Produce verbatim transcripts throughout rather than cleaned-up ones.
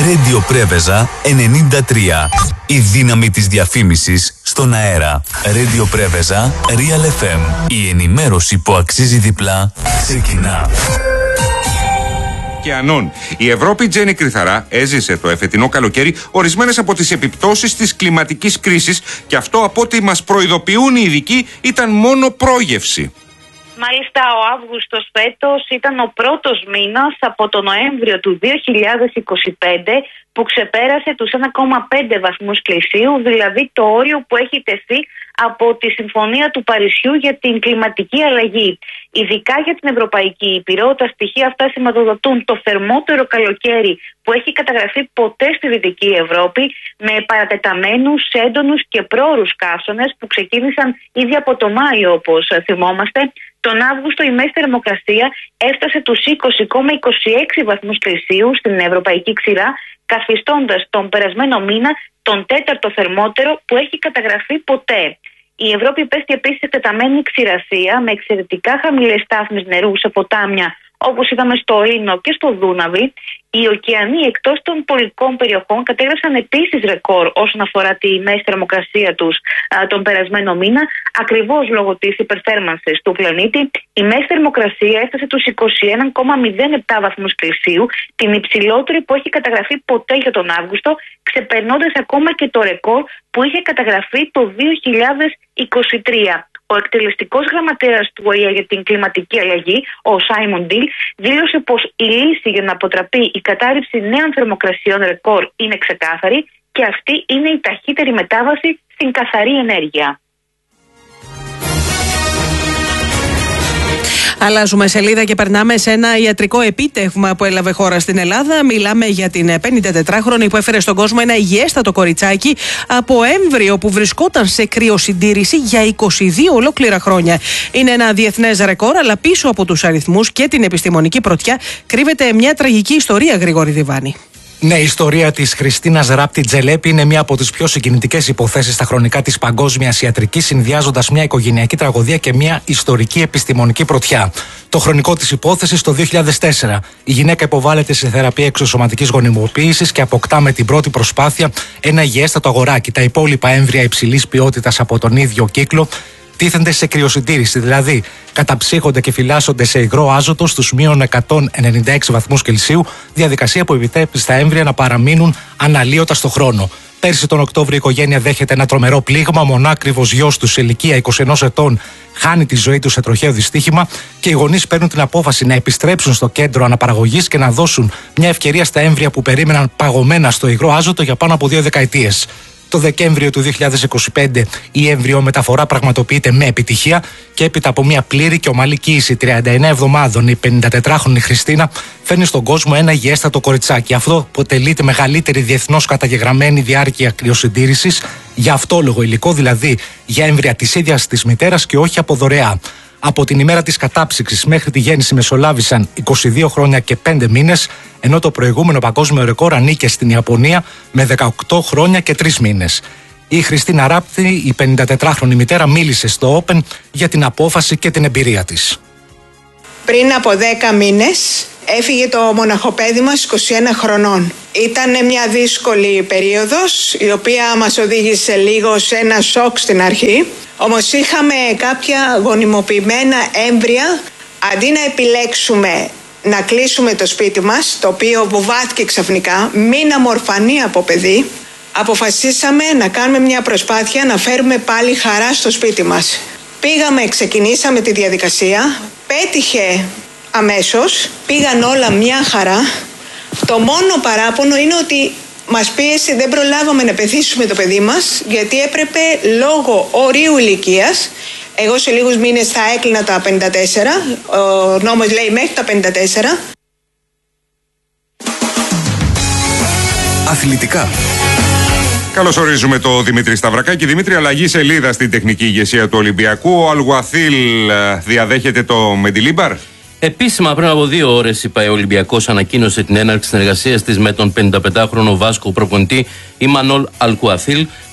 Radio Πρέβεζα ενενήντα τρία. Η δύναμη της διαφήμισης στον αέρα. Radio Πρέβεζα Real εφ εμ. Η ενημέρωση που αξίζει διπλά ξεκινά. Η Ευρώπη, Τζένι Κρυθαρά, έζησε το εφετινό καλοκαίρι ορισμένες από τις επιπτώσεις της κλιματικής κρίσης και αυτό, από ό,τι μας προειδοποιούν οι ειδικοί, ήταν μόνο πρόγευση. Μάλιστα, ο Αύγουστος φέτος ήταν ο πρώτος μήνας από το Νοέμβριο του δύο χιλιάδες είκοσι πέντε που ξεπέρασε τους ένα κόμμα πέντε βαθμούς Κελσίου, δηλαδή το όριο που έχει τεθεί από τη Συμφωνία του Παρισιού για την κλιματική αλλαγή. Ειδικά για την Ευρωπαϊκή Ήπειρο, τα στοιχεία αυτά σηματοδοτούν το θερμότερο καλοκαίρι που έχει καταγραφεί ποτέ στη Δυτική Ευρώπη, με παρατεταμένους, έντονους και πρόωρους καύσωνες που ξεκίνησαν ήδη από το Μάιο, όπως θυμόμαστε. Τον Αύγουστο η μέση θερμοκρασία έφτασε τους είκοσι κόμμα είκοσι έξι βαθμούς Κελσίου στην Ευρωπαϊκή Ξηρά, καθιστώντας τον περασμένο μήνα τον τέταρτο θερμότερο που έχει καταγραφεί ποτέ. Η Ευρώπη πέστη επίσης εκτεταμένη ξηρασία με εξαιρετικά χαμηλές στάθμες νερού σε ποτάμια όπως είδαμε στο Ρήνο και στο Δούναβι. Οι ωκεανοί εκτός των πολικών περιοχών κατέγραψαν επίσης ρεκόρ όσον αφορά τη μέση θερμοκρασία τους α, τον περασμένο μήνα, ακριβώς λόγω της υπερθέρμανσης του πλανήτη. Η μέση θερμοκρασία έφτασε τους είκοσι ένα κόμμα μηδέν επτά βαθμούς Κελσίου, την υψηλότερη που έχει καταγραφεί ποτέ για τον Αύγουστο, ξεπερνώντας ακόμα και το ρεκόρ που είχε καταγραφεί το δύο χιλιάδες είκοσι τρία. Ο εκτελεστικός γραμματέας του Ο Ε Ε για την κλιματική αλλαγή, ο Σάιμον Ντιλ, δήλωσε πως η λύση για να αποτραπεί η κατάρριψη νέων θερμοκρασιών ρεκόρ είναι ξεκάθαρη και αυτή είναι η ταχύτερη μετάβαση στην καθαρή ενέργεια. Αλλάζουμε σελίδα και περνάμε σε ένα ιατρικό επίτευγμα που έλαβε χώρα στην Ελλάδα. Μιλάμε για την πενηντατετράχρονη που έφερε στον κόσμο ένα υγιέστατο κοριτσάκι από έμβριο που βρισκόταν σε κρυοσυντήρηση για είκοσι δύο ολόκληρα χρόνια. Είναι ένα διεθνές ρεκόρ, αλλά πίσω από τους αριθμούς και την επιστημονική πρωτιά κρύβεται μια τραγική ιστορία, Γρηγόρη Διβάνη. Ναι, η ιστορία της Χριστίνας Ράπτη Τζελέπη είναι μία από τις πιο συγκινητικές υποθέσεις στα χρονικά της παγκόσμιας ιατρικής, συνδυάζοντας μια οικογενειακή τραγωδία και μια ιστορική επιστημονική πρωτιά. Το χρονικό της υπόθεσης το δύο χιλιάδες τέσσερα. Η γυναίκα υποβάλλεται σε θεραπεία εξωσωματικής γονιμοποίησης και αποκτά με την πρώτη προσπάθεια ένα υγιέστατο αγοράκι. Τα υπόλοιπα έμβρια υψηλής ποιότητας από τον ίδιο κύκλο τίθενται σε κρυοσυντήρηση, δηλαδή καταψύχονται και φυλάσσονται σε υγρό άζωτο στους μείον εκατόν ενενήντα έξι βαθμούς Κελσίου, διαδικασία που επιτρέπει στα έμβρια να παραμείνουν αναλύωτα στο χρόνο. Πέρσι τον Οκτώβριο η οικογένεια δέχεται ένα τρομερό πλήγμα. Ο μονάκριβος γιος του σε ηλικία είκοσι ένα ετών χάνει τη ζωή του σε τροχαίο δυστύχημα και οι γονείς παίρνουν την απόφαση να επιστρέψουν στο κέντρο αναπαραγωγής και να δώσουν μια ευκαιρία στα έμβρια που περίμεναν παγωμένα στο υγρό άζωτο για πάνω από δύο δεκαετίες. Το Δεκέμβριο του δύο χιλιάδες είκοσι πέντε η εμβριομεταφορά πραγματοποιείται με επιτυχία και έπειτα από μια πλήρη και ομαλή κοίηση τριάντα εννέα εβδομάδων η πενηντατετράχρονη Χριστίνα φέρνει στον κόσμο ένα υγιέστατο κοριτσάκι. Αυτό αποτελεί τη μεγαλύτερη διεθνώς καταγεγραμμένη διάρκεια κρυοσυντήρησης για αυτόλογο υλικό, δηλαδή για έμβρια της ίδιας της μητέρας και όχι από δωρεά. Από την ημέρα της κατάψυξης μέχρι τη γέννηση μεσολάβησαν είκοσι δύο χρόνια και πέντε μήνες, ενώ το προηγούμενο παγκόσμιο ρεκόρ ανήκε στην Ιαπωνία με δεκαοκτώ χρόνια και τρεις μήνες. Η Χριστίνα Ράπτη, η πενηντατετράχρονη μητέρα, μίλησε στο Open για την απόφαση και την εμπειρία της. Πριν από δέκα μήνες έφυγε το μοναχοπέδι μας είκοσι ένα χρονών. Ήταν μια δύσκολη περίοδος, η οποία μας οδήγησε λίγο σε ένα σοκ στην αρχή. Όμως είχαμε κάποια γονιμοποιημένα έμβρια. Αντί να επιλέξουμε να κλείσουμε το σπίτι μας, το οποίο βουβάθηκε ξαφνικά, μείναμε ορφανοί από παιδί, αποφασίσαμε να κάνουμε μια προσπάθεια να φέρουμε πάλι χαρά στο σπίτι μας. Πήγαμε, ξεκινήσαμε τη διαδικασία, πέτυχε αμέσως, πήγαν όλα μια χαρά. Το μόνο παράπονο είναι ότι μας πίεσε, δεν προλάβαμε να πεθύσουμε το παιδί μας, γιατί έπρεπε λόγω ορίου ηλικίας. Εγώ σε λίγους μήνες θα έκλεινα τα πενήντα τέσσερα, ο νόμος λέει μέχρι τα πενήντα τέσσερα. Αθλητικά. Καλώς ορίζουμε το Δημήτρη Σταυρακάκη. Δημήτρη, αλλαγή σελίδα στην τεχνική ηγεσία του Ολυμπιακού. Ο Αλγουαθίλ διαδέχεται το Μεντιλίμπαρ. Επίσημα, πριν από δύο ώρες, η ΠΑΕ Ολυμπιακός ανακοίνωσε την έναρξη συνεργασίας της με τον πενηνταπεντάχρονο Βάσκο προπονητή Ιμανόλ Αλκουαθίλ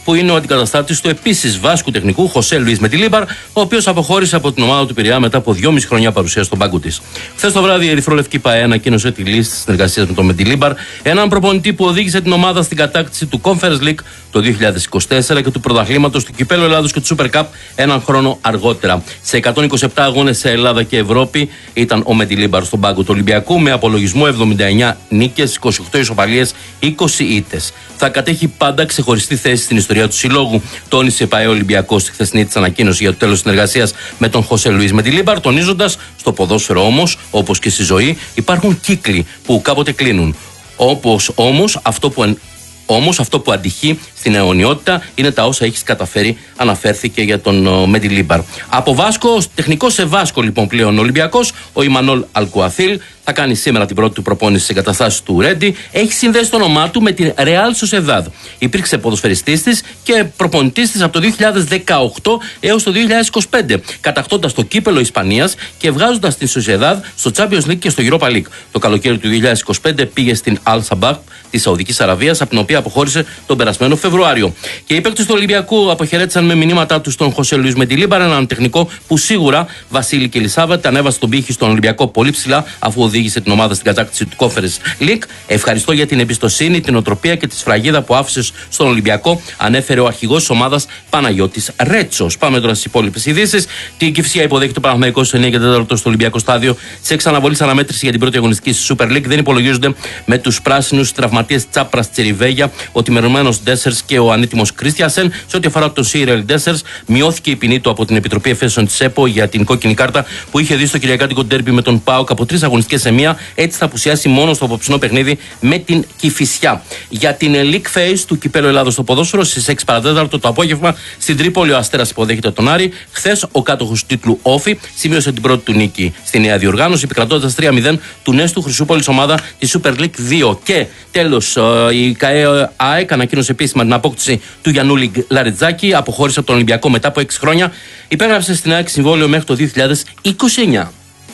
που είναι ο αντικαταστάτης του επίσης Βάσκου τεχνικού Χωσέ Λουίς Μεντιλίμπαρ, ο οποίος αποχώρησε από την ομάδα του Πειραιά μετά από δυόμιση χρονιά παρουσία στον πάγκο της. Χθες το βράδυ η Ερυθρόλευκη ΠΑΕ ανακοίνωσε τη λίστα συνεργασίας με τον Μεντιλίμπαρ, έναν προπονητή που οδήγησε την ομάδα στην κατάκτηση του Conference League το δύο χιλιάδες είκοσι τέσσερα και του πρωταθλήματος του Κυπέλλου Ελλάδος και του Super Cup έναν χρόνο αργότερα. Σε εκατόν είκοσι επτά αγώνες σε Ελλάδα και Ευρώπη ήταν ο Μεντιλίμπαρ στον πάγκο του Ολυμπιακού με απολογισμό εβδομήντα εννέα νίκες, είκοσι οκτώ ισοπαλίες, είκοσι ήττες. Θα κατέχει πάντα ξεχωριστή θέση στην ιστορία του συλλόγου, τόνισε ΠΑΕ Ολυμπιακός στη χθεσινή της ανακοίνωση για το τέλος συνεργασίας με τον Χωσέ Λουίς Μεντιλίμπαρ, τονίζοντας στο ποδόσφαιρο όμως, όπως και στη ζωή, υπάρχουν κύκλοι που κάποτε κλείνουν. Όπως όμως αυτό που Όμως αυτό που αντυχεί στην αιωνιότητα είναι τα όσα έχει καταφέρει, αναφέρθηκε για τον uh, Μεντιλίμπαρ. Από Βάσκο, τεχνικό σε Βάσκο λοιπόν πλέον ο Ολυμπιακός, ο Ιμανόλ Αλκουαθίλ θα κάνει σήμερα την πρώτη του προπόνηση σε εγκαταστάσεις του Ρέντι. Έχει συνδέσει το όνομά του με την Ρεάλ Σοσεδάδ. Υπήρξε ποδοσφαιριστής της και προπονητής της από το δύο χιλιάδες δεκαοκτώ έως το δύο χιλιάδες είκοσι πέντε, κατακτώντας το κύπελο Ισπανίας και βγάζοντας την Σοσεδάδ στο Champions League και στο Europa League. Το καλοκαίρι του δύο χιλιάδες είκοσι πέντε πήγε στην Al Sabah της Σαουδικής Αραβίας, από την οποία αποχώρησε τον περασμένο Φεβρουάριο. Και οι παίκτες του Ολυμπιακού αποχαιρέτησαν με μηνύματά του τον Χωσέ Λουίς Μεντιλίμπαρ, έναν τεχνικό που σίγουρα Βασίλη και Ελισάβετ ανέβασε τον πύχη στον Ολυμπιακό πολύ ψηλά, αφού οδήγησε την ομάδα στην κατάκτηση του Conference League. Ευχαριστώ για την εμπιστοσύνη, την οτροπία και τη σφραγίδα που άφησε στον Ολυμπιακό, ανέφερε ο αρχηγός της ομάδας Παναγιώτης Ρέτσος. Πάμε τώρα στις υπόλοιπες ειδήσεις. Την Κηφισιά υποδέχεται ο Παναθηναϊκός στο εννιά και τέσσερα στο Ολυμπιακό στάδιο. Σε εξαναβολή αναμέτρηση για την πρώτη αγωνιστική στη Super League δεν υπολογίζονται με τους πράσινους τραυματίες Τσάπρας Τσιριβέγια, ο τιμωρημένος Ντέσσερς και ο ανέτοιμος Κρίστιασεν. Σε ό,τι αφορά τον Σίρελ Ντέσσερς, μειώθηκε η ποινή του από την Επιτροπή Εφέσεων της ΕΠΟ για την κόκκινη κάρτα που είχε δει στο κυριακάτικο ντέρμπι με τον ΠΑΟΚ από τρεις αγωνιστικές σε μία. Έτσι θα απουσιάσει μόνο στο απόψινό παιχνίδι με την Κηφισιά. Για την League Phase του Κυπέλλου Ελλάδος στο ποδόσφαιρο, στις έξι παρά τέταρτο το απόγευμα στην Τρίπολη ο Αστέρας υποδέχεται τον Άρη. Χθες ο κάτοχος τίτλου Όφη σημείωσε την πρώτη του νίκη στη νέα διοργάνωση, επικρατώντας τρία μηδέν του Νέστου Χρυσούπολης ομάδα τη Super League δύο. Και τέλος, η ΚΑΕ ΑΕΚ ανακοίνωσε επίσημα την απόκτηση του Γιαννούλη Λαρετζάκη, αποχώρησε από τον Ολυμπιακό μετά από έξι χρόνια. Υπέγραψε στην ΑΕΚ συμβόλαιο μέχρι το δύο χιλιάδες είκοσι εννιά.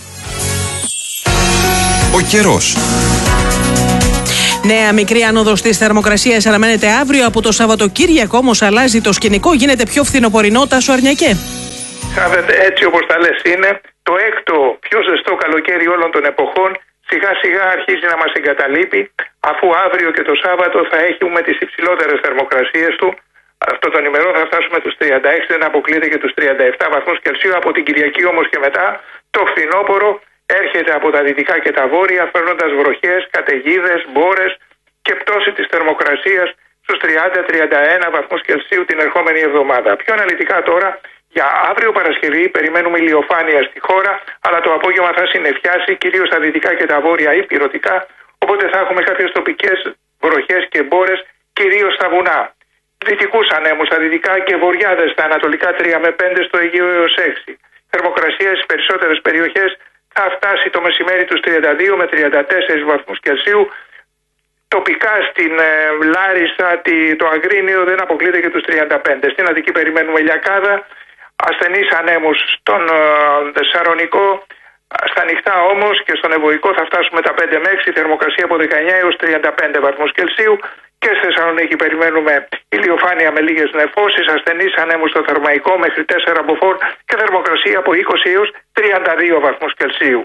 Ο καιρός. Νέα μικρή άνοδος της θερμοκρασίας αναμένεται αύριο. Από το Σαββατοκύριακο όμως αλλάζει το σκηνικό, γίνεται πιο φθινοπορεινό. Τάσο Αρνιακέ. Έτσι όπως τα λες είναι, το έκτο πιο ζεστό καλοκαίρι όλων των εποχών σιγά σιγά αρχίζει να μας εγκαταλείπει, αφού αύριο και το Σάββατο θα έχουμε τις υψηλότερες θερμοκρασίες του. Αυτό τον ημερό θα φτάσουμε τους τριάντα έξι, δεν αποκλείεται και τους τριάντα επτά βαθμούς Κελσίου. Από την Κυριακή όμως και μετά το φθινόπωρο έρχεται από τα δυτικά και τα βόρεια, φέρνοντας βροχές, καταιγίδες, μπόρες και πτώση της θερμοκρασίας στους τριάντα με τριάντα ένα βαθμούς Κελσίου την ερχόμενη εβδομάδα. Πιο αναλυτικά τώρα, για αύριο Παρασκευή περιμένουμε ηλιοφάνεια στη χώρα, αλλά το απόγευμα θα συννεφιάσει κυρίως στα δυτικά και τα βόρεια ή πυρωτικά, οπότε θα έχουμε κάποιες τοπικές βροχές και μπόρες, κυρίως στα βουνά. Δυτικούς ανέμους στα δυτικά και βοριάδες στα ανατολικά τρία με πέντε, στο Αιγαίο έως έξι. Θερμοκρασία στις περισσότερες περιοχές θα φτάσει το μεσημέρι τους τριάντα δύο με τριάντα τέσσερα βαθμούς Κελσίου. Τοπικά στην ε, Λάρισα, τη, το Αγρίνιο δεν αποκλείται και τους τριάντα πέντε. Στην Αττική περιμένουμε ηλιακάδα, ασθενείς ανέμους στον ε, Θεσσαλονικό. Στα νυχτά όμως και στον Ευωικό θα φτάσουμε τα πέντε με έξι, θερμοκρασία από δεκαεννιά έως τριάντα πέντε βαθμούς Κελσίου. Και στη Θεσσαλονίκη περιμένουμε ηλιοφάνεια με λίγες νεφώσεις, ασθενείς ανέμους στο Θερμαϊκό μέχρι τέσσερα μποφόρ και θερμοκρασία από είκοσι έως τριάντα δύο βαθμούς Κελσίου.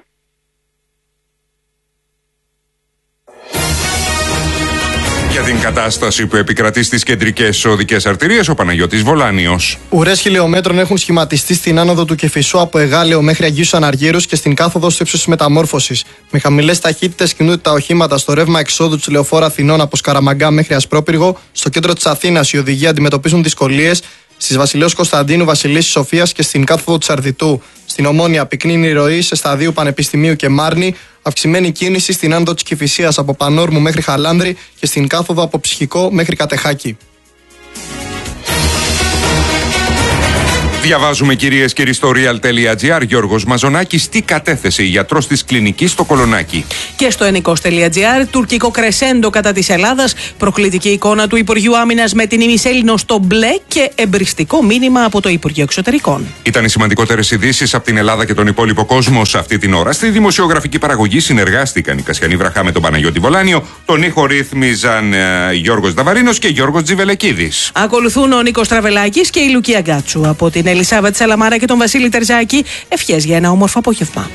Για την κατάσταση που επικρατεί στις κεντρικές οδικές αρτηρίες, ο Παναγιώτης Βολάνιος. Ουρές χιλιόμετρων έχουν σχηματιστεί στην άνοδο του Κηφισού από Εγάλεο μέχρι Αγίους Αναργύρους και στην κάθοδο στο ύψος της Μεταμόρφωσης. Με χαμηλές ταχύτητες κινούνται τα οχήματα στο ρεύμα εξόδου της Λεωφόρου Αθηνών από Σκαραμαγκά μέχρι Ασπρόπυργο. Στο κέντρο της Αθήνας οι οδηγοί αντιμετωπίζουν δυσκολίες. Στις Βασιλέως Κωνσταντίνου, Βασιλίσσης Σοφίας και στην κάθοδο της Αρδιτού. Στην Ομόνια πυκνή η ροή σε σταδίου Πανεπιστημίου και Μάρνη. Αυξημένη κίνηση στην άνοδο της Κηφισίας από Πανόρμου μέχρι Χαλάνδρη και στην κάθοδο από Ψυχικό μέχρι Κατεχάκη. Διαβάζουμε κυρίες και κύριοι στο real.gr. Γιώργος Μαζονάκης, τι κατέθεσε η γιατρός της κλινικής στο Κολονάκι. Και στο ενικός.gr, τουρκικό κρεσέντο κατά της Ελλάδας, προκλητική εικόνα του Υπουργείου Άμυνας με την ημισέλληνο στο μπλε και εμπριστικό μήνυμα από το Υπουργείο Εξωτερικών. Ήταν οι σημαντικότερες ειδήσεις από την Ελλάδα και τον υπόλοιπο κόσμο σε αυτή την ώρα. Στη δημοσιογραφική παραγωγή συνεργάστηκαν η Κασιανή Βραχά με τον Παναγιώτη Βολάνιο, τον ήχο ρύθμιζαν ε, Γιώργος Δαβαρίνος και Γιώργος Τζιβελεκίδης. Ακολουθούν ο Νίκος Τραβελάκης και η Λουκία Γκάτσου. Από την Ελισάβετ Σαλαμάρα και τον Βασίλη Τερζάκη, ευχές για ένα όμορφο απόγευμα.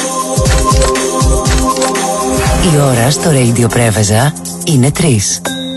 Η ώρα στο Radio Πρέβεζα είναι τρεις.